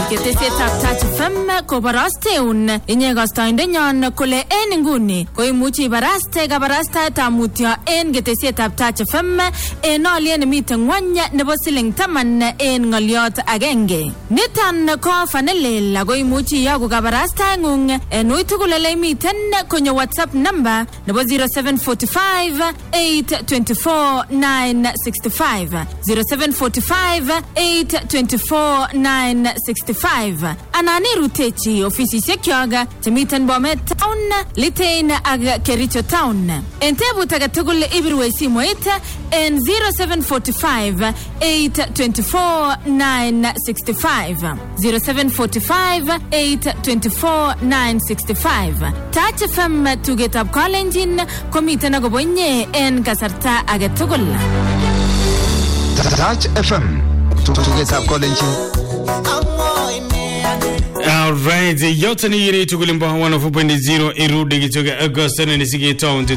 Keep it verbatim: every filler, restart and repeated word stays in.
Ketesetab Touch F M kobarasteun inye kastoindenyon kole en nguni koimuchi ibaraste kabarastaetab mutyo en ketesetab Touch F M en olyet nemiten ngwony nebo siling taman en ngoliot agenge. Niton ko fanelel ako imuchi iyoku kabarastaengung en uitugul ole imiten konyo WhatsApp number nebo zero seven four five eight two four nine six five zero seven four five eight two four nine six five. Anani rutechi ofisisiek yoga chemiten Bomet Town, Litein ak Kericho Town. En tebut age tugul ibirwe simoit en zero seven four five eight two four nine six five zero seven four five eight two four nine six five. Touch F M tugetab Kalenjin komiten akobo inye en kasarta age tugul. Touch F M tugetab Kalenjin. All right, yote ni yiri tukulimba one oh four point zero irudi kitoka August na nisige town.